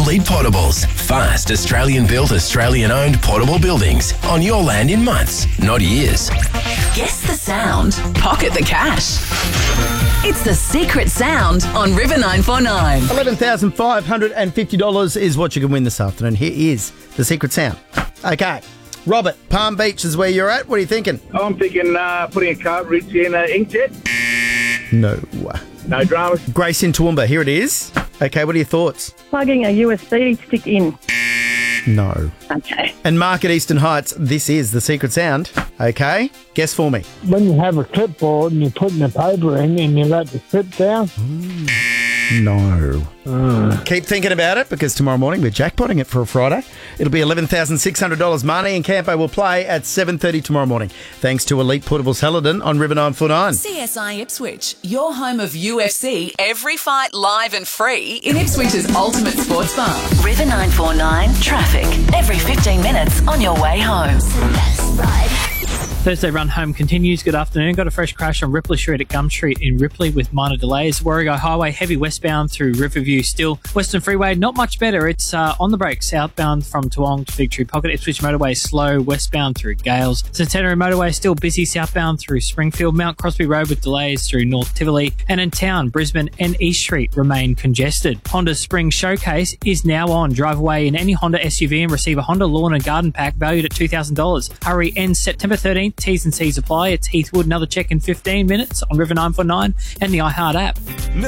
Elite Portables. Fast, Australian-built, Australian-owned portable buildings on your land in months, not years. Guess the sound. Pocket the cash. It's The Secret Sound on River 949. $11,550 is what you can win this afternoon. Here is The Secret Sound. Okay. Robert, Palm Beach is where you're at. What are you thinking? I'm thinking putting a cartridge in an inkjet. No. No dramas. Grace in Toowoomba, here it is. Okay, what are your thoughts? Plugging a USB stick in. No. Okay. And Mark at Eastern Heights, this is The Secret Sound. Okay, guess for me. When you have a clipboard and you're putting the paper in and you let the clip down. No. Keep thinking about it because tomorrow morning we're jackpotting it for a Friday. It'll be $11,600. Marnie and Campo will play at 7:30 tomorrow morning. Thanks to Elite Portables Helidon on River 949. CSI Ipswich, your home of UFC, every fight live and free in Ipswich's ultimate sports bar. River 949 traffic every 15 minutes on your way home. Thursday run home continues. Good afternoon. Got a fresh crash on Ripley Street at Gum Street in Ripley with minor delays. Warrego Highway heavy westbound through Riverview still. Western Freeway not much better. It's on the brakes southbound from Toowong to Victory Pocket. Ipswich Motorway slow westbound through Gales. Centenary Motorway still busy southbound through Springfield. Mount Crosby Road with delays through North Tivoli. And in town, Brisbane and East Street remain congested. Honda's Spring Showcase is now on. Drive away in any Honda SUV and receive a Honda Lawn and Garden Pack valued at $2,000. Hurry ends September 13th. T's and C's apply. It's Heathwood. Another check in 15 minutes on River 949 and the iHeart app.